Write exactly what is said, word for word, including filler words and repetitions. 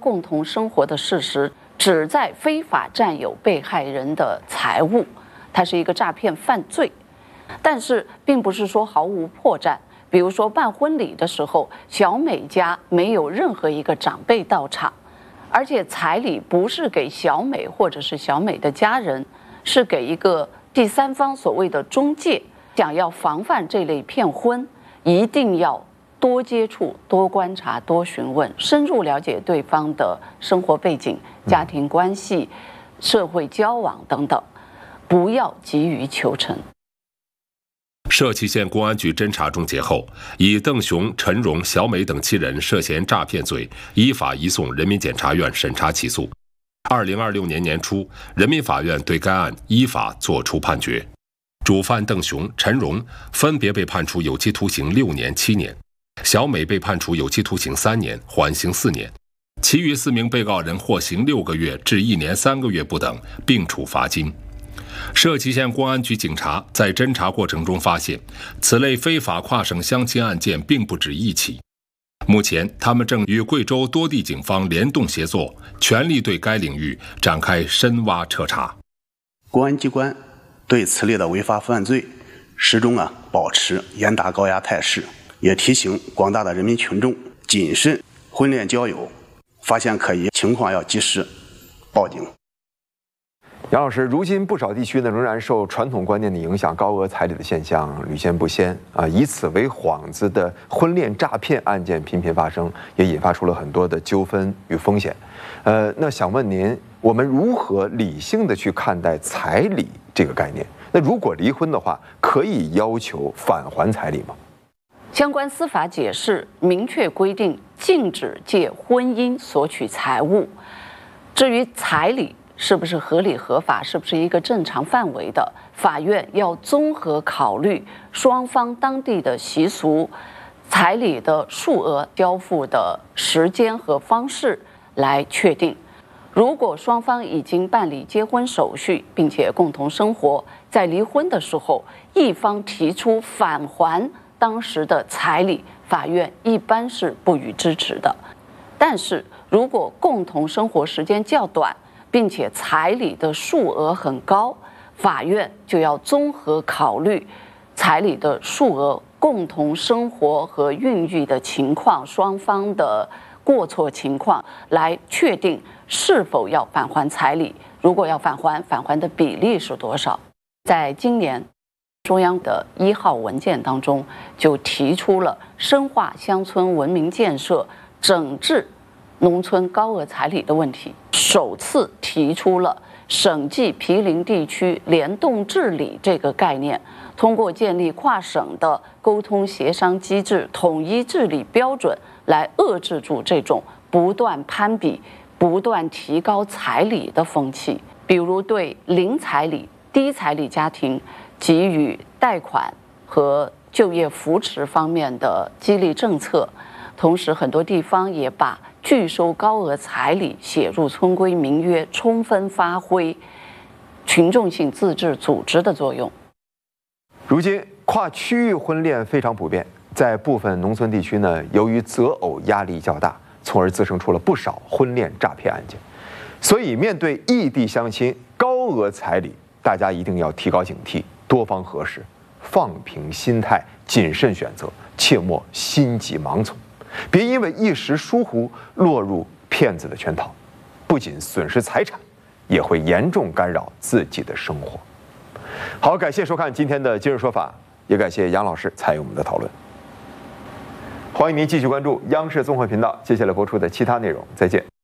共同生活的事实，旨在非法占有被害人的财物，它是一个诈骗犯罪。但是并不是说毫无破绽，比如说办婚礼的时候，小美家没有任何一个长辈到场，而且彩礼不是给小美或者是小美的家人，是给一个第三方所谓的中介。想要防范这类骗婚，一定要多接触、多观察、多询问，深入了解对方的生活背景、家庭关系、社会交往等等，不要急于求成。 社旗县公安局侦查终结后，以邓雄、陈荣、小美等七人涉嫌诈骗罪，依法移送人民检察院审查起诉。二零二六年年初，人民法院对该案依法作出判决，主犯邓雄、陈荣分别被判处有期徒刑六年、七年，小美被判处有期徒刑三年，缓刑四年，其余四名被告人获刑六个月至一年三个月不等，并处罚金。社旗县公安局警察在侦查过程中发现，此类非法跨省相亲案件并不止一起。目前，他们正与贵州多地警方联动协作，全力对该领域展开深挖彻查。 公安机关对此类的违法犯罪始终啊保持严打高压态势，也提醒广大的人民群众谨慎婚恋交友，发现可疑情况要及时报警。 杨老师，如今不少地区呢仍然受传统观念的影响，高额彩礼的现象屡见不鲜啊！以此为幌子的婚恋诈骗案件频频发生，也引发出了很多的纠纷与风险。呃，那想问您，我们如何理性的去看待彩礼这个概念？那如果离婚的话，可以要求返还彩礼吗？ 相关司法解释明确规定，禁止借婚姻索取财物。至于彩礼是不是合理合法，是不是一个正常范围的，法院要综合考虑双方当地的习俗、彩礼的数额、交付的时间和方式来确定。如果双方已经办理结婚手续，并且共同生活，在离婚的时候，一方提出返还当时的彩礼，法院一般是不予支持的。但是如果共同生活时间较短，并且彩礼的数额很高，法院就要综合考虑彩礼的数额、共同生活和孕育的情况、双方的过错情况，来确定是否要返还彩礼。如果要返还，返还的比例是多少？在今年中央的一号文件当中，就提出了深化乡村文明建设、整治农村高额彩礼的问题，首次提出了省际毗邻地区联动治理这个概念，通过建立跨省的沟通协商机制、统一治理标准，来遏制住这种不断攀比、不断提高彩礼的风气。比如对零彩礼、低彩礼家庭给予贷款和就业扶持方面的激励政策，同时很多地方也把拒收高额彩礼写入村规民约，充分发挥群众性自治组织的作用。 如今跨区域婚恋非常普遍，在部分农村地区呢，由于择偶压力较大，从而滋生出了不少婚恋诈骗案件。所以面对异地相亲、高额彩礼，大家一定要提高警惕，多方核实，放平心态，谨慎选择，切莫心急盲从。别因为一时疏忽落入骗子的圈套，不仅损失财产，也会严重干扰自己的生活。好，感谢收看今天的今日说法，也感谢杨老师参与我们的讨论。欢迎您继续关注央视综合频道接下来播出的其他内容，再见。